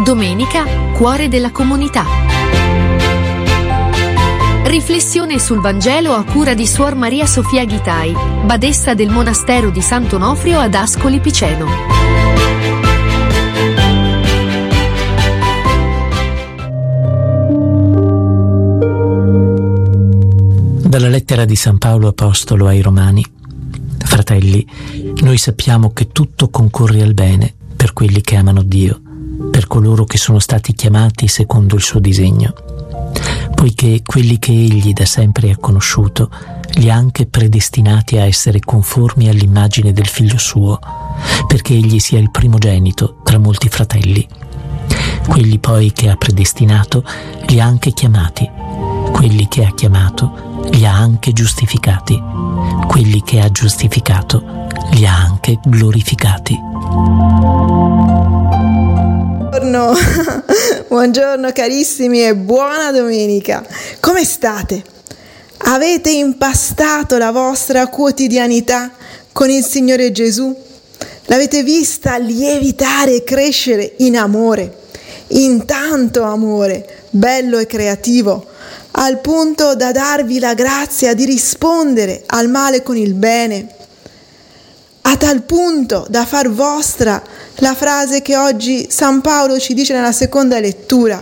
Domenica, cuore della comunità. Riflessione sul Vangelo a cura di Suor Maria Sofia Ghitai, badessa del monastero di Sant'Onofrio ad Ascoli Piceno. Dalla lettera di San Paolo Apostolo ai Romani. Fratelli, noi sappiamo che tutto concorre al bene per quelli che amano Dio, per coloro che sono stati chiamati secondo il suo disegno, poiché quelli che Egli da sempre ha conosciuto li ha anche predestinati a essere conformi all'immagine del Figlio suo, perché Egli sia il primogenito tra molti fratelli. Quelli poi che ha predestinato li ha anche chiamati, quelli che ha chiamato li ha anche giustificati, quelli che ha giustificato li ha anche glorificati. Buongiorno carissimi e buona domenica. Come state? Avete impastato la vostra quotidianità con il Signore Gesù? L'avete vista lievitare e crescere in amore, in tanto amore, bello e creativo, al punto da darvi la grazia di rispondere al male con il bene, a tal punto da far vostra la frase che oggi San Paolo ci dice nella seconda lettura: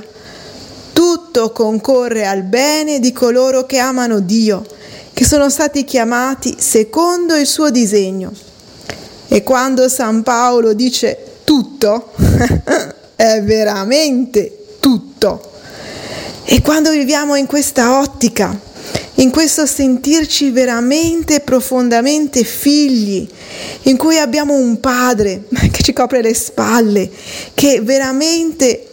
tutto concorre al bene di coloro che amano Dio, che sono stati chiamati secondo il suo disegno. E quando San Paolo dice tutto, è veramente tutto. E quando viviamo in questa ottica, in questo sentirci veramente profondamente figli, in cui abbiamo un padre che ci copre le spalle, che veramente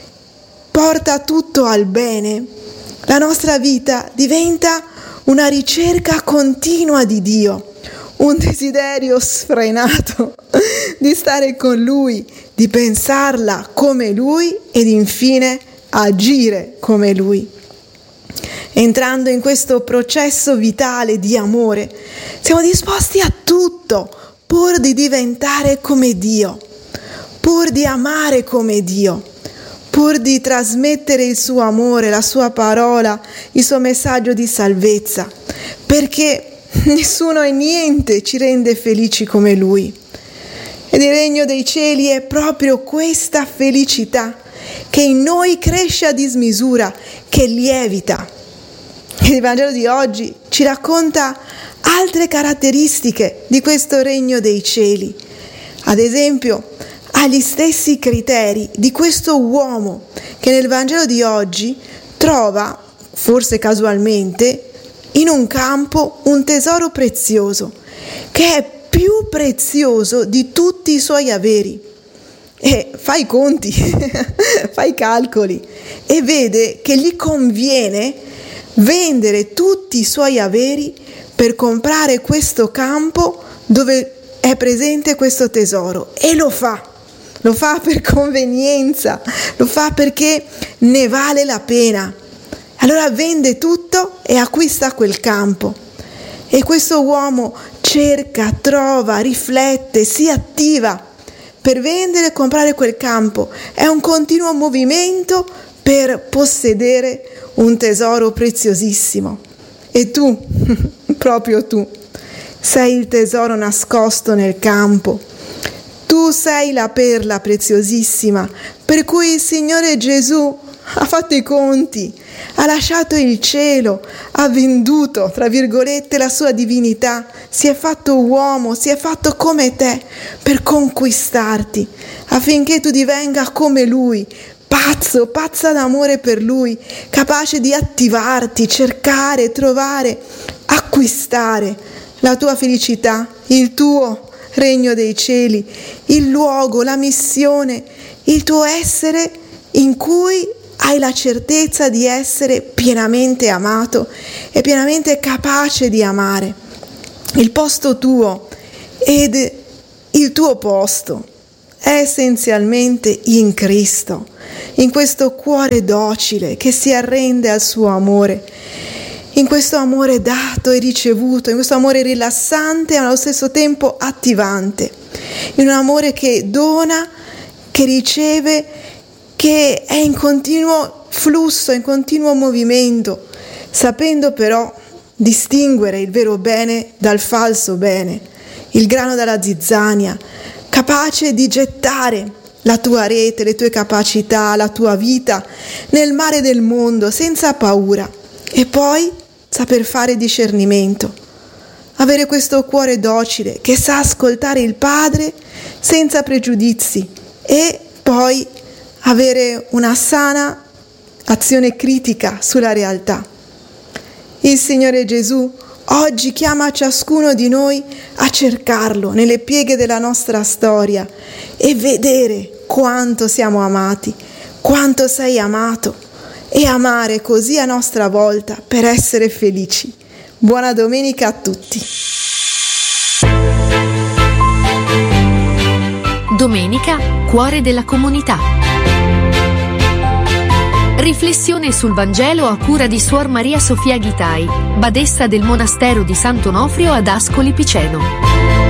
porta tutto al bene, la nostra vita diventa una ricerca continua di Dio, un desiderio sfrenato di stare con Lui, di pensarla come Lui ed infine agire come Lui. Entrando in questo processo vitale di amore, siamo disposti a tutto pur di diventare come Dio, pur di amare come Dio, pur di trasmettere il suo amore, la sua parola, il suo messaggio di salvezza, perché nessuno e niente ci rende felici come Lui. Ed il regno dei cieli è proprio questa felicità che in noi cresce a dismisura, che lievita. Il Vangelo di oggi ci racconta altre caratteristiche di questo regno dei cieli. Ad esempio, ha gli stessi criteri di questo uomo che nel Vangelo di oggi trova, forse casualmente, in un campo un tesoro prezioso, che è più prezioso di tutti i suoi averi. E fa i conti, fa i calcoli e vede che gli conviene vendere tutti i suoi averi per comprare questo campo dove è presente questo tesoro, e lo fa per convenienza, lo fa perché ne vale la pena. Allora vende tutto e acquista quel campo, e questo uomo cerca, trova, riflette, si attiva per vendere e comprare quel campo. È un continuo movimento per possedere un tesoro preziosissimo. E tu, proprio tu, sei il tesoro nascosto nel campo. Tu sei la perla preziosissima per cui il Signore Gesù ha fatto i conti, ha lasciato il cielo, ha venduto, tra virgolette, la sua divinità, si è fatto uomo, si è fatto come te per conquistarti, affinché tu divenga come Lui, pazza d'amore per Lui, capace di attivarti, cercare, trovare, acquistare la tua felicità, il tuo regno dei cieli, il luogo, la missione, il tuo essere in cui hai la certezza di essere pienamente amato e pienamente capace di amare. Il posto tuo ed il tuo posto è essenzialmente in Cristo, in questo cuore docile che si arrende al suo amore, in questo amore dato e ricevuto, in questo amore rilassante e allo stesso tempo attivante, in un amore che dona, che riceve, che è in continuo flusso, in continuo movimento, sapendo però distinguere il vero bene dal falso bene, il grano dalla zizzania, capace di gettare la tua rete, le tue capacità, la tua vita nel mare del mondo senza paura e poi saper fare discernimento, avere questo cuore docile che sa ascoltare il Padre senza pregiudizi e poi avere una sana azione critica sulla realtà. Il Signore Gesù oggi chiama ciascuno di noi a cercarlo nelle pieghe della nostra storia e vedere quanto siamo amati, quanto sei amato e amare così a nostra volta per essere felici. Buona domenica a tutti. Domenica, cuore della comunità. Riflessione sul Vangelo a cura di Suor Maria Sofia Ghitai, badessa del monastero di Sant'Onofrio ad Ascoli Piceno.